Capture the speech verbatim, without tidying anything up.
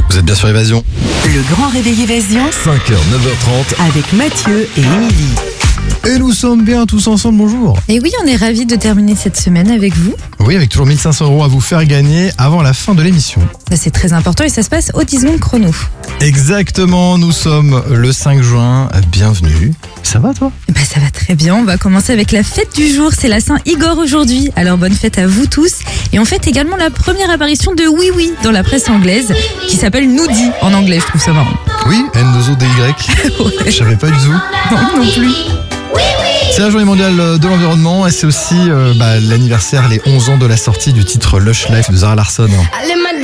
Vous êtes bien sur Évasion. Le grand réveil Évasion cinq heures, neuf heures trente. avec Mathieu et Émilie. Et nous sommes bien tous ensemble, bonjour. Et oui, on est ravis de terminer cette semaine avec vous. Oui, avec toujours mille cinq cents euros à vous faire gagner avant la fin de l'émission. Ça, c'est très important et ça se passe au dix secondes chrono. Exactement, nous sommes le cinq juin. Bienvenue. Ça va toi ? Bah, ça va très bien. On va commencer avec la fête du jour. C'est la Saint-Igor aujourd'hui. Alors bonne fête à vous tous. Et on fête également la première apparition de Oui Oui dans la presse anglaise qui s'appelle Noody en anglais. Je trouve ça marrant. Oui, N deux O D Y. Ouais. Je savais pas du tout. Non, non plus. C'est la journée mondiale de l'environnement et c'est aussi euh, bah, l'anniversaire, les onze ans de la sortie du titre Lush Life de Zara Larsson. I live my